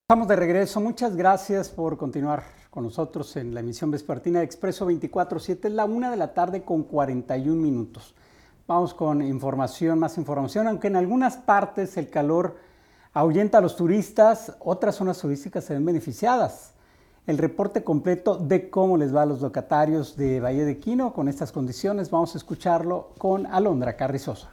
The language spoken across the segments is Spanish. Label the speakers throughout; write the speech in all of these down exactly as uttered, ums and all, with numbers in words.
Speaker 1: Estamos de regreso. Muchas gracias por continuar con nosotros en la emisión vespertina de Expreso veinticuatro siete. Es la una de la tarde con cuarenta y un minutos. Vamos con información, más información, aunque en algunas partes el calor ahuyenta a los turistas, otras zonas turísticas se ven beneficiadas. El reporte completo de cómo les va a los locatarios de Bahía de Quino con estas condiciones, vamos a escucharlo con Alondra Carrizosa.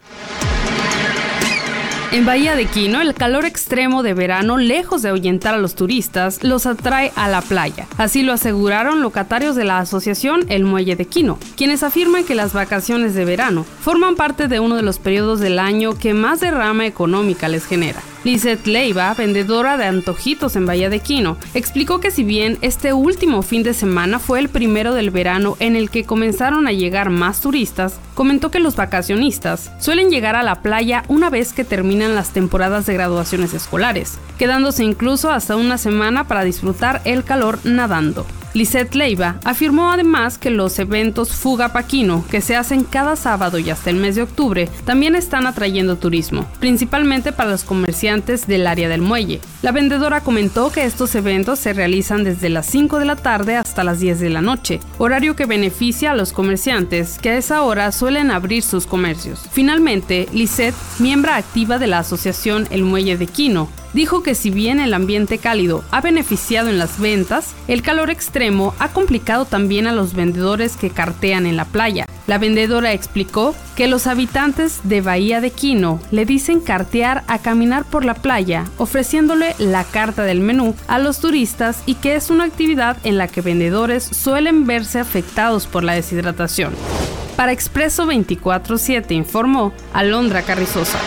Speaker 2: En Bahía de Quino, el calor extremo de verano, lejos de ahuyentar a los turistas, los atrae a la playa. Así lo aseguraron locatarios de la asociación El Muelle de Quino, quienes afirman que las vacaciones de verano forman parte de uno de los periodos del año que más derrama económica les genera. Lizeth Leiva, vendedora de antojitos en Bahía de Quino, explicó que si bien este último fin de semana fue el primero del verano en el que comenzaron a llegar más turistas, comentó que los vacacionistas suelen llegar a la playa una vez que terminan las temporadas de graduaciones escolares, quedándose incluso hasta una semana para disfrutar el calor nadando. Lizeth Leiva afirmó además que los eventos Fuga pa' Quino, que se hacen cada sábado y hasta el mes de octubre, también están atrayendo turismo, principalmente para los comerciantes del área del muelle. La vendedora comentó que estos eventos se realizan desde las cinco de la tarde hasta las diez de la noche, horario que beneficia a los comerciantes que a esa hora suelen abrir sus comercios. Finalmente, Lizeth, miembro activa de la asociación El Muelle de Quino, dijo que si bien el ambiente cálido ha beneficiado en las ventas, el calor extremo ha complicado también a los vendedores que cartean en la playa. La vendedora explicó que los habitantes de Bahía de Quino le dicen cartear a caminar por la playa, ofreciéndole la carta del menú a los turistas y que es una actividad en la que vendedores suelen verse afectados por la deshidratación. Para Expreso veinticuatro siete informó Alondra Carrizosa.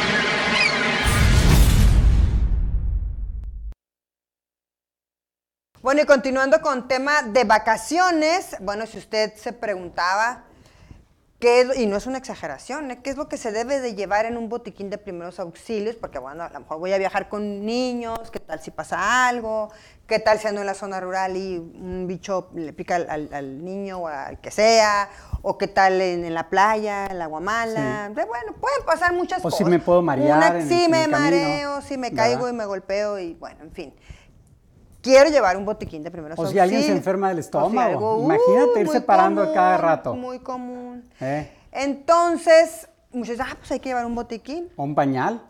Speaker 3: Bueno, y continuando con tema de vacaciones, bueno, si usted se preguntaba, ¿qué es, y no es una exageración, ¿eh? ¿Qué es lo que se debe de llevar en un botiquín de primeros auxilios? Porque, bueno, a lo mejor voy a viajar con niños, ¿qué tal si pasa algo? ¿Qué tal si ando en la zona rural y un bicho le pica al, al, al niño o al que sea? ¿O qué tal en, en la playa, en la Guamala? Sí. Bueno, pueden pasar muchas
Speaker 1: o
Speaker 3: cosas.
Speaker 1: O si me puedo marear
Speaker 3: una,
Speaker 1: en,
Speaker 3: Sí,
Speaker 1: en
Speaker 3: me
Speaker 1: el
Speaker 3: mareo,
Speaker 1: camino,
Speaker 3: si me
Speaker 1: ¿verdad?
Speaker 3: caigo y me golpeo y, bueno, en fin. Quiero llevar un botiquín de primeros
Speaker 1: O
Speaker 3: auxilios.
Speaker 1: si alguien se enferma del estómago.
Speaker 3: O si algo,
Speaker 1: Imagínate
Speaker 3: uh,
Speaker 1: irse parando
Speaker 3: común,
Speaker 1: a cada rato.
Speaker 3: Muy común.
Speaker 1: ¿Eh?
Speaker 3: Entonces, muchos dicen, ah, pues hay que llevar un botiquín.
Speaker 1: ¿O un pañal?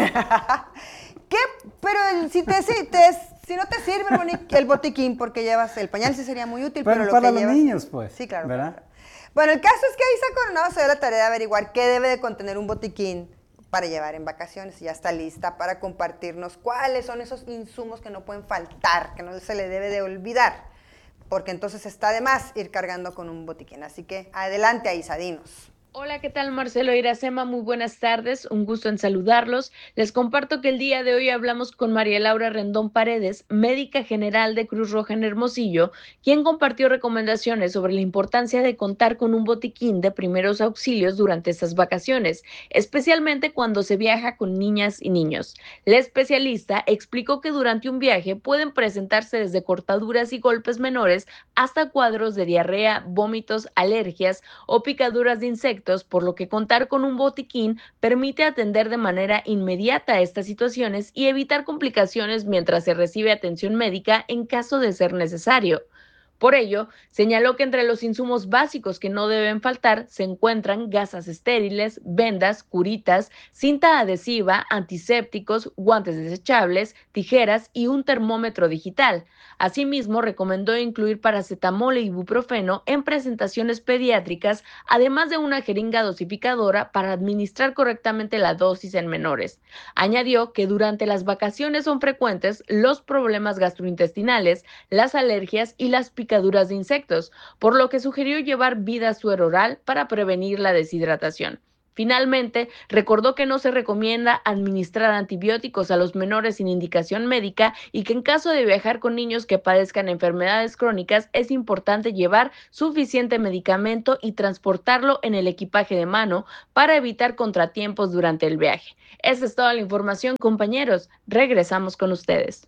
Speaker 3: ¿Qué? Pero si, te, si, te, si no te sirve el, el botiquín porque llevas el pañal, sí sería muy útil.
Speaker 1: Pero,
Speaker 3: pero lo
Speaker 1: para
Speaker 3: que
Speaker 1: los
Speaker 3: llevas,
Speaker 1: niños, pues.
Speaker 3: Sí, claro.
Speaker 1: ¿Verdad?
Speaker 3: Claro. Bueno, el caso es que Isa Coronado se dio la tarea de averiguar qué debe de contener un botiquín para llevar en vacaciones y ya está lista para compartirnos cuáles son esos insumos que no pueden faltar, que no se le debe de olvidar, porque entonces está de más ir cargando con un botiquín. Así que adelante, Isa, dinos.
Speaker 4: Hola, ¿qué tal? Marcelo Iracema, muy buenas tardes, un gusto en saludarlos. Les comparto que el día de hoy hablamos con María Laura Rendón Paredes, médica general de Cruz Roja en Hermosillo, quien compartió recomendaciones sobre la importancia de contar con un botiquín de primeros auxilios durante estas vacaciones, especialmente cuando se viaja con niñas y niños. La especialista explicó que durante un viaje pueden presentarse desde cortaduras y golpes menores hasta cuadros de diarrea, vómitos, alergias o picaduras de insectos, por lo que contar con un botiquín permite atender de manera inmediata estas situaciones y evitar complicaciones mientras se recibe atención médica en caso de ser necesario. Por ello, señaló que entre los insumos básicos que no deben faltar se encuentran gasas estériles, vendas, curitas, cinta adhesiva, antisépticos, guantes desechables, tijeras y un termómetro digital. Asimismo, recomendó incluir paracetamol e ibuprofeno en presentaciones pediátricas, además de una jeringa dosificadora para administrar correctamente la dosis en menores. Añadió que durante las vacaciones son frecuentes los problemas gastrointestinales, las alergias y las picaduras de insectos, por lo que sugirió llevar vida suero oral para prevenir la deshidratación. Finalmente, recordó que no se recomienda administrar antibióticos a los menores sin indicación médica y que en caso de viajar con niños que padezcan enfermedades crónicas es importante llevar suficiente medicamento y transportarlo en el equipaje de mano para evitar contratiempos durante el viaje. Esa es toda la información, compañeros. Regresamos con ustedes.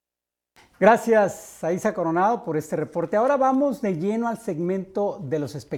Speaker 1: Gracias a Isa Coronado por este reporte. Ahora vamos de lleno al segmento de los espectáculos.